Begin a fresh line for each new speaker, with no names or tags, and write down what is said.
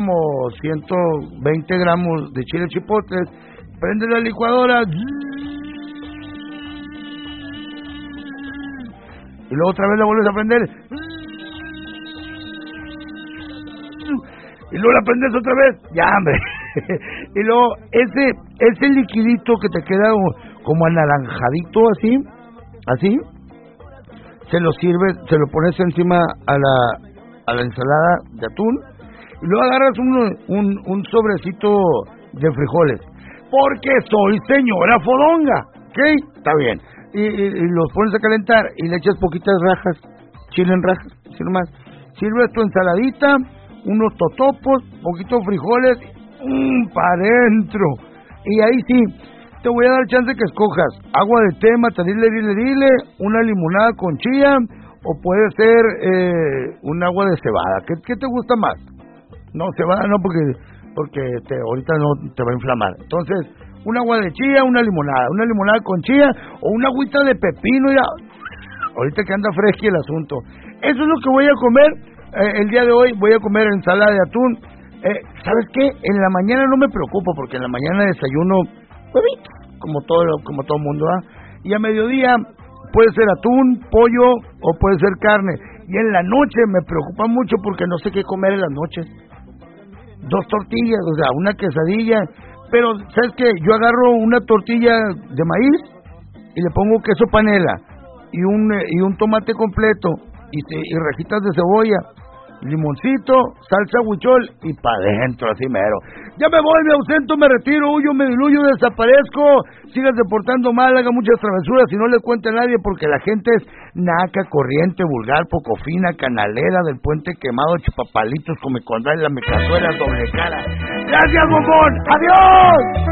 como 120 gramos de chile chipotles, prende la licuadora y luego otra vez la vuelves a prender y luego la prendes otra vez, ya hombre. Y luego ese liquidito que te queda como anaranjadito así, se lo sirves, se lo pones encima a la ensalada de atún y luego agarras un sobrecito de frijoles, porque soy señora fodonga, ¿ok? Está bien. Y los pones a calentar y le echas poquitas rajas, chile en rajas, así nomás. Sirves tu ensaladita, unos totopos, poquitos frijoles, para adentro. Y ahí sí, te voy a dar chance que escojas agua de té, dile, una limonada con chía, o puede ser un agua de cebada. ¿Qué te gusta más? No, cebada no, porque ahorita no te va a inflamar. Entonces, un agua de chía, una limonada con chía, o una agüita de pepino, ya. Ahorita que anda fresco el asunto. Eso es lo que voy a comer el día de hoy. Voy a comer ensalada de atún. ¿Sabes qué? En la mañana no me preocupo, porque en la mañana desayuno huevitos, como todo mundo, ¿ah? Y a mediodía puede ser atún, pollo o puede ser carne. Y en la noche me preocupa mucho porque no sé qué comer en las noches. 2 tortillas, o sea, una quesadilla. Pero, ¿sabes qué? Yo agarro una tortilla de maíz y le pongo queso panela y un tomate completo y rajitas de cebolla, limoncito, salsa huichol y pa' dentro, así mero. Ya me voy, me ausento, me retiro, huyo, me diluyo, desaparezco. Sigas deportando mal, haga muchas travesuras y no le cuente a nadie, porque la gente es naca, corriente, vulgar, poco fina, canalera, del puente quemado, chupapalitos, come condal, la mecazuela, doble cara. ¡Gracias, bombón! ¡Adiós!